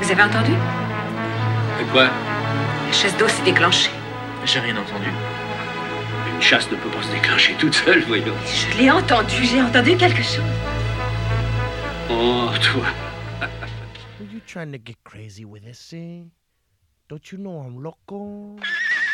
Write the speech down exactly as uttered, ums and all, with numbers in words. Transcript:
Vous avez entendu? Et quoi? La chasse d'eau s'est déclenchée. J'ai rien entendu. Une chasse ne peut pas se déclencher toute seule, voyons. Je l'ai entendu, j'ai entendu quelque chose. Oh, toi. Are you trying to get crazy with this, see? Don't you know I'm loco?